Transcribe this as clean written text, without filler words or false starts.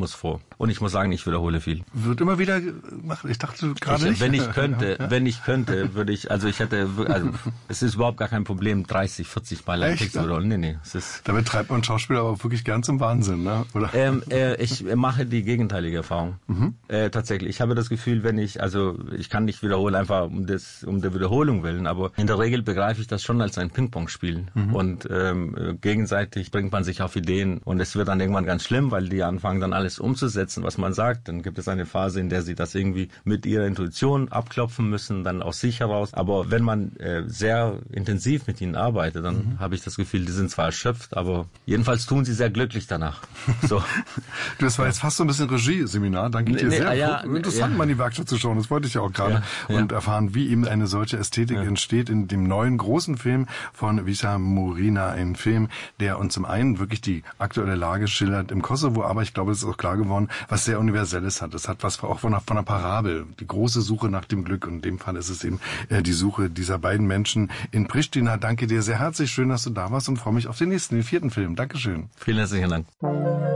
Rhythmus vor. Und ich muss sagen, ich wiederhole viel. Wird immer wieder gemacht. Ich dachte gerade nicht. Wenn ich könnte, würde ich, also es ist überhaupt gar kein Problem, 30, 40 Mal einen Text zu wiederholen. Nee, es ist. Damit treibt man Schauspieler aber wirklich ganz im Wahnsinn, ne? Oder? Ich mache die gegenteilige Erfahrung. Tatsächlich. Ich habe das Gefühl, ich kann nicht wiederholen, einfach um der Wiederholung willen, aber in der Regel begreife ich das schon als ein Ping-Pong-Spiel. Und gegenseitig bringt man sich auf Ideen und es wird dann irgendwann ganz schlimm, weil die anfangen dann alles umzusetzen, was man sagt. Dann gibt es eine Phase, in der sie das irgendwie mit ihrer Intuition abklopfen müssen, dann aus sich heraus. Aber wenn man sehr intensiv mit ihnen arbeitet, dann habe ich das Gefühl, die sind zwar erschöpft, aber jedenfalls tun sie sehr glücklich danach. So. Das war jetzt fast so ein bisschen Regie-Seminar. Danke dir sehr. Interessant, mal in die Werkstatt zu schauen. Das wollte ich ja auch gerade. Und erfahren, wie eben eine solche Ästhetik entsteht in dem neuen großen Film von Visa Murina. Ein Film, der uns zum einen wirklich die aktuelle Lage schildert im Kosovo, aber ich glaube, es ist auch klar geworden, was sehr Universelles hat. Es hat was auch von einer Parabel. Die große Suche nach dem Glück. Und in dem Fall ist es eben die Suche dieser beiden Menschen in Pristina. Danke dir sehr herzlich. Schön, dass du da warst und freue mich auf den 4. Film. Dankeschön. Vielen herzlichen Dank.